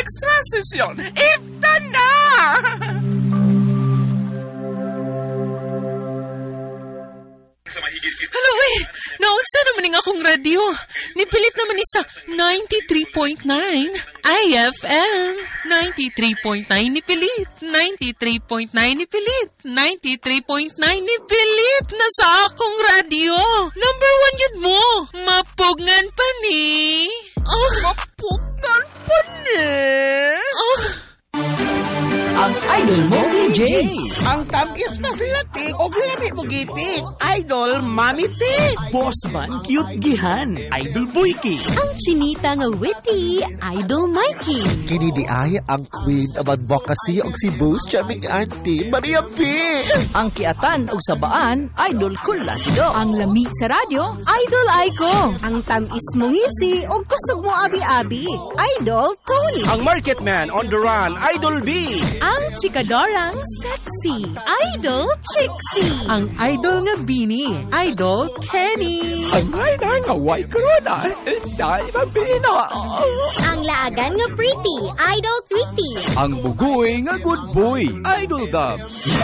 extra session. Ipta na! Hello, naunsa naman ng akong radio. Nipilit naman isa 93.9 IFM. 93.9 nipilit. 93.9 nipilit. 93.9 nipilit na sa akong radio. Number 1 yun mo. Mapugngan pa ni. Mapugngan pa ni? Ang idol mo, DJ. Ang tamis na sila, Tik. O lami mo, Gitik. Idol, Mami Tik. Boss man, cute gihan. Idol Boyki. Ang chinita nga witty, Idol Mikey. Kini di ay ang queen of advocacy og si Boss Charming Auntie Maria P. Ang kiatan og sabaan, Idol Kulasido. Ang lami sa radyo, Idol Aiko. Ang tamis mong ngisi o kusog mo abi-abi, Idol Tony. Ang market man on the run, Idol B. Ang chikadorang sexy, Idol Trixie. Ang idol nga Bini, Idol Kenny. Ang rayda nga white corona, dahil ang pina. Ang laagan nga pretty, Idol Tweety. Ang bugoy nga good boy, Idol Dub.